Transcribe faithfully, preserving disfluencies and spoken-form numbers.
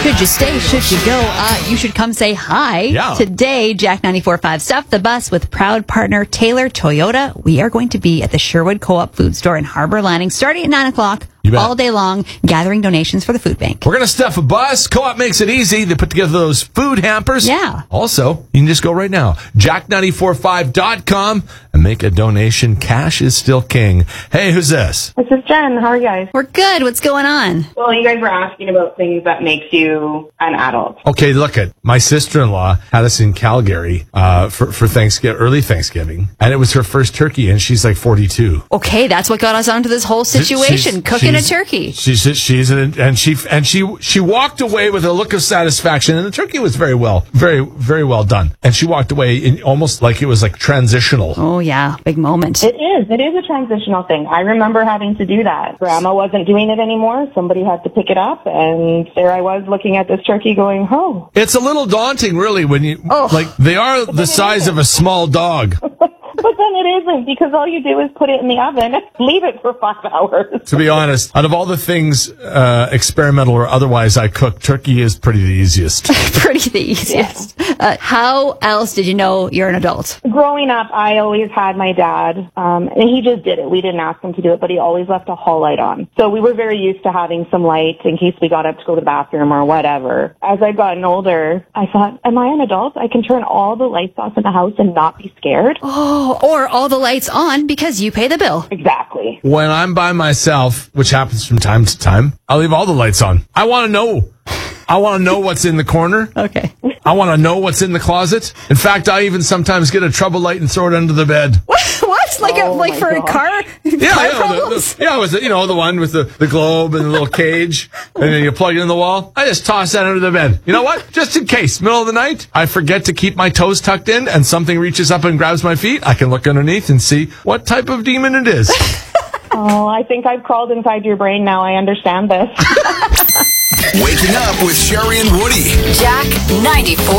Should you stay? Should you go? Uh, you should come say hi. Yeah. Today, Jack ninety-four point five Stuff the Bus with proud partner Taylor Toyota. We are going to be at the Sherwood Co-op Food Store in Harbor Landing starting at nine o'clock. You bet. All day long, gathering donations for the food bank. We're going to stuff a bus. Co-op makes it easy. They put together those food hampers. Yeah. Also, you can just go right now, jack nine four five dot com, and make a donation. Cash is still king. Hey, who's this? This is Jen. How are you guys? We're good. What's going on? Well, you guys were asking about things that makes you an adult. Okay, look at my sister-in-law had us in Calgary uh, for for Thanksgiving, early Thanksgiving, and it was her first turkey, and she's like forty-two. Okay, that's what got us onto this whole situation, She's- cooking a she's- turkey. She's she's an, and she and she she walked away with a look of satisfaction, and the turkey was very well, very very well done. And she walked away in almost like it was like transitional. Oh, yeah. Big moment. It is. It is a transitional thing. I remember having to do that. Grandma wasn't doing it anymore. Somebody had to pick it up, and there I was looking at this turkey going, oh. It's a little daunting, really, when you Oh. like they are the size of a small dog. But then it isn't, because all you do is put it in the oven and leave it for five hours. To be honest, out of all the things, uh, experimental or otherwise, I cook, turkey is pretty the easiest. Pretty the easiest. Uh, how else did you know you're an adult? Growing up, I always had my dad, um, and he just did it. We didn't ask him to do it, but he always left a hall light on. So we were very used to having some light in case we got up to go to the bathroom or whatever. As I've gotten older, I thought, am I an adult? I can turn all the lights off in the house and not be scared? Oh, or all the lights on because you pay the bill. Exactly. When I'm by myself, which happens from time to time, I'll leave all the lights on. I want to know. I want to know what's in the corner. Okay. I want to know what's in the closet. In fact, I even sometimes get a trouble light and throw it under the bed. What? What? Like Oh a, like my for a gosh. car? Yeah, car yeah, the, problems? the, yeah, it was the, you know the one with the, the globe and the little cage, and then you plug it in the wall. I just toss that under the bed. You know what? Just in case, middle of the night, I forget to keep my toes tucked in, and something reaches up and grabs my feet. I can look underneath and see what type of demon it is. Oh, I think I've crawled inside your brain now. I understand this. Waking up with Sherry and Woody. Jack ninety-four